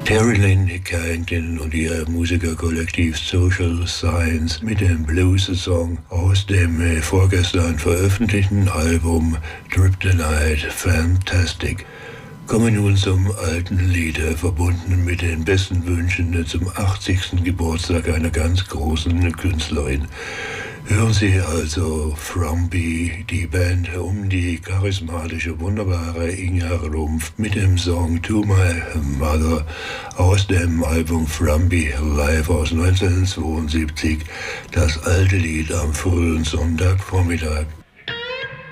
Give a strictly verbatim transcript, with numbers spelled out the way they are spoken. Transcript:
Terry Lynn Carrington und ihr Musikerkollektiv Social Science mit dem Blues-Song aus dem äh, vorgestern veröffentlichten Album Trip the Night Fantastic. Kommen nun zum alten Lieder, verbunden mit den besten Wünschen zum achtzigsten Geburtstag einer ganz großen Künstlerin. Hören Sie also Frumpy, die Band um die charismatische, wunderbare Inga Rumpf mit dem Song To My Mother aus dem Album Frumpy Live aus neunzehnhundertzweiundsiebzig, das alte Lied am frühen Sonntagvormittag.